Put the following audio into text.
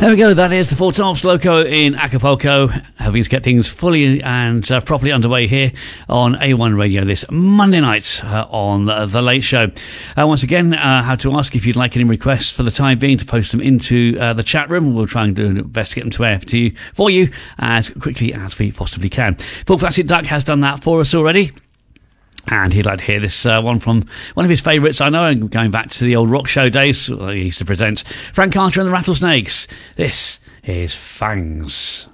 There we go, that is the Four Tops Loco in Acapulco, having to get things fully and properly underway here on A1 Radio this Monday night on The Late Show. Once again, I have to ask if you'd like any requests for the time being to post them into the chat room. We'll try and do our best to get them to air for you as quickly as we possibly can. Paul Classic Duck has done that for us already. And he'd like to hear this one from one of his favourites, I know, going back to the old rock show days. He used to present Frank Carter and the Rattlesnakes. This is Fangs.